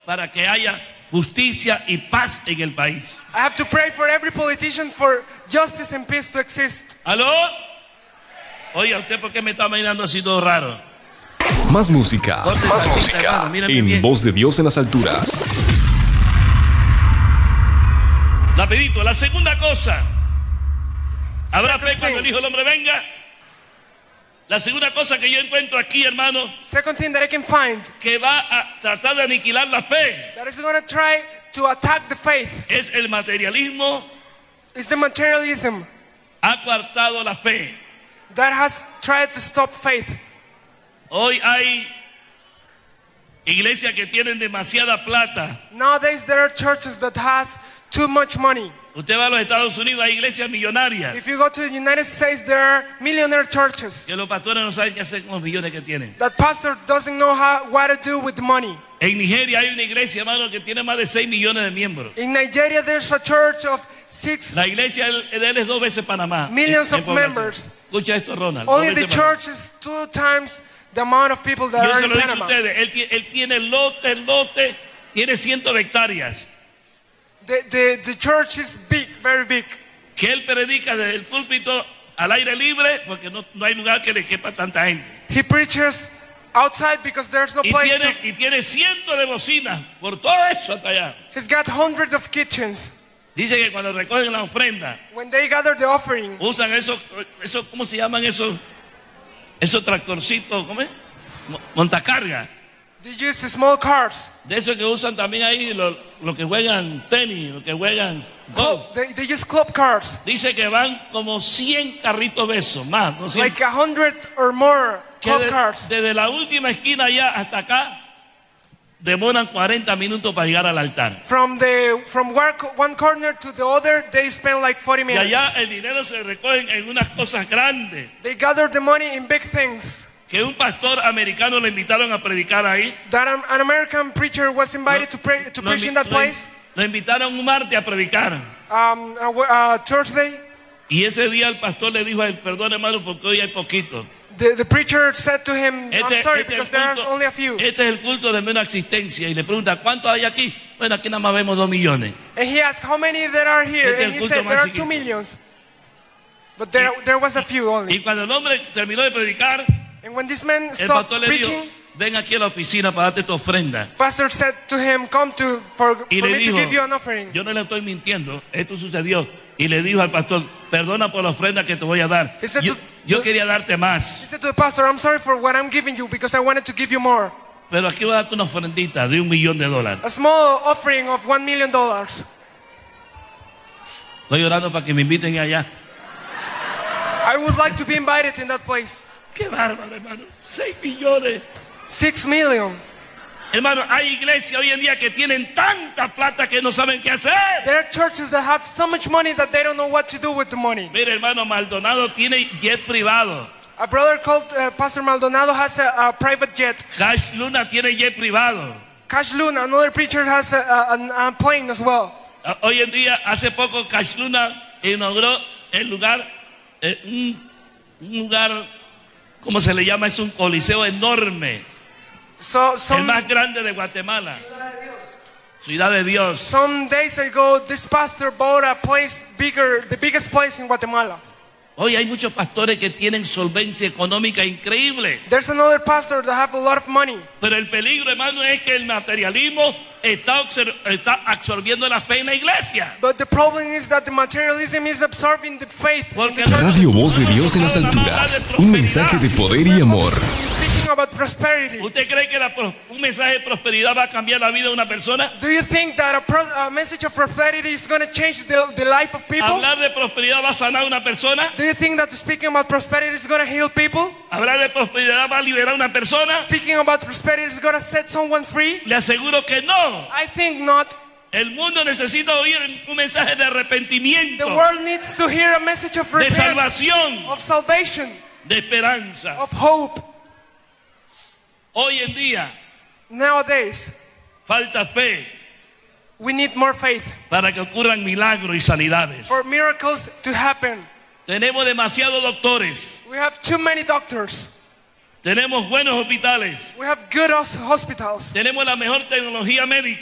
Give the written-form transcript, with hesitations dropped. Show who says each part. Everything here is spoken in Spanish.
Speaker 1: para que haya justicia y paz en el país.
Speaker 2: I have to pray for every politician for justice and peace to exist.
Speaker 1: ¿Aló? Oye, ¿usted por qué me está mirando así todo raro?
Speaker 3: Más música.
Speaker 1: Hermano, mírame
Speaker 3: En
Speaker 1: bien.
Speaker 3: Voz de Dios en las alturas.
Speaker 1: Rapidito, la segunda cosa. ¿Habrá fe cuando el Hijo del Hombre venga? La segunda cosa que yo encuentro aquí, hermano,
Speaker 2: Second thing that I can find
Speaker 1: que va a tratar de aniquilar la fe,
Speaker 2: that is going to try to attack the faith
Speaker 1: es el materialismo.
Speaker 2: is the materialism
Speaker 1: Ha coartado la fe.
Speaker 2: that has tried to stop faith.
Speaker 1: Hoy hay iglesias que tienen demasiada plata.
Speaker 2: Nowadays there are churches that has too much money.
Speaker 1: Usted va a los Estados Unidos, hay iglesias millonarias
Speaker 2: If you go to the United States, there are millionaire churches
Speaker 1: que los pastores no saben qué hacer con los millones que tienen.
Speaker 2: that pastor doesn't know what to do with the money.
Speaker 1: En Nigeria hay una iglesia, hermano, que tiene más de 6 millones de miembros.
Speaker 2: In Nigeria, there's a church of 6
Speaker 1: La iglesia de él es 2 veces Panamá.
Speaker 2: millions
Speaker 1: en
Speaker 2: of
Speaker 1: población.
Speaker 2: members.
Speaker 1: Escucha esto, Ronald.
Speaker 2: Only
Speaker 1: 2
Speaker 2: the
Speaker 1: veces Panamá.
Speaker 2: church is 2 times the amount of people that
Speaker 1: Yo
Speaker 2: are
Speaker 1: se
Speaker 2: in
Speaker 1: lo he dicho a
Speaker 2: Panama.
Speaker 1: ustedes, él tiene lote, tiene 100 hectáreas.
Speaker 2: The church is big, very big.
Speaker 1: Que él predica desde el púlpito al aire libre, porque no hay lugar que le quepa tanta gente.
Speaker 2: He preaches outside because there's no
Speaker 1: Y
Speaker 2: place to.
Speaker 1: tiene cientos de bocinas por todo eso hasta allá.
Speaker 2: He's got hundreds of kitchens.
Speaker 1: Dice que cuando recogen la ofrenda,
Speaker 2: When they gather the offering,
Speaker 1: usan esos, ¿cómo se llaman esos tractorcitos? ¿Cómo es? Montacarga.
Speaker 2: they use small cars.
Speaker 1: De esos que usan también ahí los que juegan tenis, los que juegan golf.
Speaker 2: They use club cars.
Speaker 1: Dice que van como 100 carritos de esos, más, 200.
Speaker 2: Like 100 or more
Speaker 1: Que
Speaker 2: club cars.
Speaker 1: desde la última esquina allá hasta acá, demoran 40 minutos para llegar al altar.
Speaker 2: From one corner to the other, they spend like 40
Speaker 1: Y
Speaker 2: minutes.
Speaker 1: allá el dinero se recoge en unas cosas grandes.
Speaker 2: They gather the money in big things.
Speaker 1: Que un pastor americano le invitaron a predicar ahí.
Speaker 2: That an American preacher was invited to preach in that place.
Speaker 1: Lo invitaron un martes a predicar.
Speaker 2: Thursday.
Speaker 1: Y ese día el pastor le dijo a él, perdón hermano, porque hoy hay poquito.
Speaker 2: The preacher said to him, I'm sorry because there are only a few.
Speaker 1: Este es el culto de menos existencia. Y le pregunta, ¿cuántos hay aquí? Bueno, aquí nada más vemos 2 millones.
Speaker 2: And he asked, how many there are here?
Speaker 1: Este es
Speaker 2: And
Speaker 1: el
Speaker 2: he
Speaker 1: culto
Speaker 2: said,
Speaker 1: más
Speaker 2: there are
Speaker 1: chiquito.
Speaker 2: 2 millions. But there was a few only.
Speaker 1: Y cuando el hombre terminó de predicar,
Speaker 2: And when this man
Speaker 1: el
Speaker 2: stopped
Speaker 1: pastor le dijo,
Speaker 2: preaching,
Speaker 1: ven aquí a la oficina para darte tu ofrenda.
Speaker 2: pastor said to him, come for
Speaker 1: Y le
Speaker 2: me
Speaker 1: dijo,
Speaker 2: to give you an offering.
Speaker 1: yo no le estoy mintiendo, esto sucedió. Y le dijo al pastor, perdona por la ofrenda que te voy a dar.
Speaker 2: He said
Speaker 1: Yo quería darte más,
Speaker 2: He said to the pastor, I'm sorry for what I'm giving you because I wanted to give you more.
Speaker 1: pero aquí voy a darte una ofrendita de $1 millón.
Speaker 2: A small offering of $1 million.
Speaker 1: Estoy orando para que me inviten allá.
Speaker 2: I would like to be invited in that place.
Speaker 1: Qué bárbaro, hermano. 6 millones.
Speaker 2: 6 million.
Speaker 1: Hermano, hay iglesias hoy en día que tienen tanta plata que no saben qué hacer.
Speaker 2: There are churches that have so much money that they don't know what to do with the money.
Speaker 1: Mire, hermano, Maldonado tiene jet privado.
Speaker 2: A brother called Pastor Maldonado has a private jet.
Speaker 1: Cash Luna tiene jet privado.
Speaker 2: Cash Luna, another preacher, has a plane as well.
Speaker 1: Hoy en día, hace poco, Cash Luna inauguró el lugar, un lugar, ¿cómo se le llama? Es un coliseo enorme. El más grande de Guatemala. Ciudad de Dios.
Speaker 2: Some days ago, this pastor bought a place bigger, the biggest place in Guatemala.
Speaker 1: Hoy hay muchos pastores que tienen solvencia económica increíble.
Speaker 2: There's another pastor that have a lot of money.
Speaker 1: Pero el peligro, hermano, es que el materialismo está absorbiendo la fe en la iglesia.
Speaker 2: But the problem is that the materialism is absorbing the faith.
Speaker 1: Porque
Speaker 3: Radio Voz de Dios en las alturas. Un mensaje de poder y amor.
Speaker 2: Speaking about prosperity.
Speaker 1: ¿Usted cree que un mensaje de prosperidad va a cambiar la vida de una persona?
Speaker 2: Do you think that a message of prosperity is going to change the life of people?
Speaker 1: ¿Hablar de prosperidad va a sanar a una persona?
Speaker 2: Do you think that speaking about prosperity is going to heal people?
Speaker 1: ¿Hablar de prosperidad va a liberar a una persona?
Speaker 2: Speaking about prosperity is going to set someone free?
Speaker 1: Le aseguro que no.
Speaker 2: I think not.
Speaker 1: El mundo necesita oír un mensaje de arrepentimiento,
Speaker 2: The world needs to hear a message of
Speaker 1: de
Speaker 2: repentance,
Speaker 1: salvación,
Speaker 2: of salvation,
Speaker 1: de esperanza.
Speaker 2: of hope.
Speaker 1: Hoy en día
Speaker 2: Nowadays,
Speaker 1: falta fe
Speaker 2: we need more faith
Speaker 1: para que ocurran milagros y sanidades.
Speaker 2: for miracles to happen.
Speaker 1: Tenemos demasiados doctores,
Speaker 2: We have too many doctors.
Speaker 1: tenemos buenos hospitales,
Speaker 2: We have good hospitals.
Speaker 1: tenemos la mejor tecnología médica.